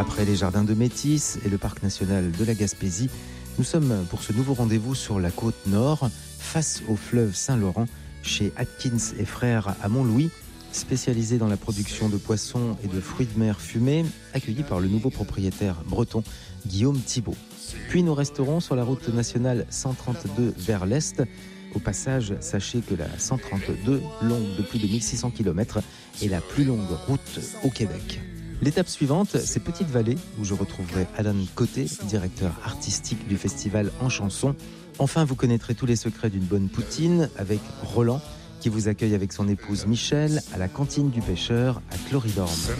Après les jardins de Métis et le parc national de la Gaspésie, nous sommes pour ce nouveau rendez-vous sur la côte nord, face au fleuve Saint-Laurent, chez Atkins et Frères à Montlouis, spécialisés dans la production de poissons et de fruits de mer fumés, accueillis par le nouveau propriétaire breton Guillaume Thibault. Puis nous resterons sur la route nationale 132 vers l'est. Au passage, sachez que la 132, longue de plus de 1600 km, est la plus longue route au Québec. L'étape suivante, c'est Petite-Vallée, où je retrouverai Alan Côté, directeur artistique du festival En Chanson. Enfin, vous connaîtrez tous les secrets d'une bonne poutine avec Roland, qui vous accueille avec son épouse Michel à la cantine du pêcheur à Cloridorme.